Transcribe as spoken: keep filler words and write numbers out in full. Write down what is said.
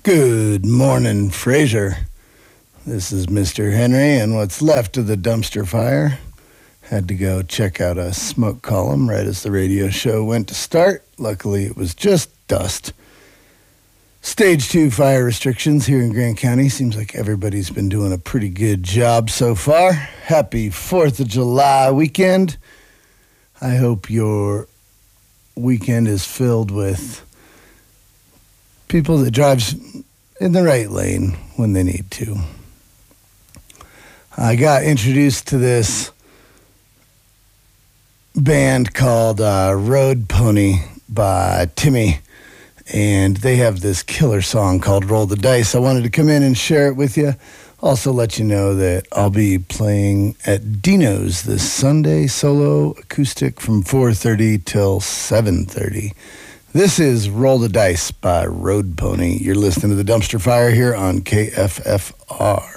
Good morning, Fraser. This is Mister Henry, and what's left of the dumpster fire. Had to go check out a smoke column right as the radio show went to start. Luckily, it was just dust. Stage two fire restrictions here in Grant County. Seems like everybody's been doing a pretty good job so far. Happy fourth of July weekend. I hope your weekend is filled with people that drives in the right lane when they need to. I got introduced to this band called uh, Road Pony by Timmy, and they have this killer song called Roll the Dice. I wanted to come in and share it with you. Also let you know that I'll be playing at Dino's this Sunday, solo acoustic from four thirty till seven thirty. This is Roll the Dice by Road Pony. You're listening to The Dumpster Fire here on K F F R.